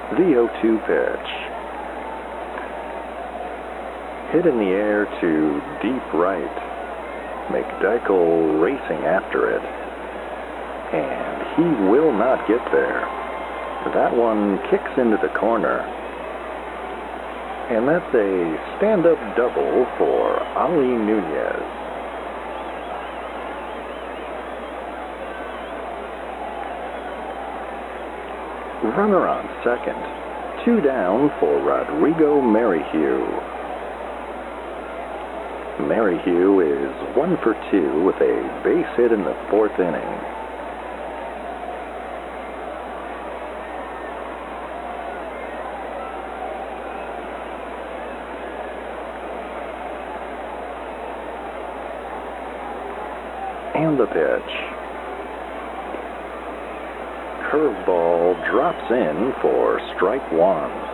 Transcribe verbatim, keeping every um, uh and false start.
The oh two pitch. Hit in the air to deep right. McDykel racing after it. And he will not get there. That one kicks into the corner. And that's a stand-up double for Ali Nunez. Runner on second. Two down for Rodrigo Merrihew. Merrihew is one for two with a base hit in the fourth inning. And the pitch. Curveball drops in for strike one.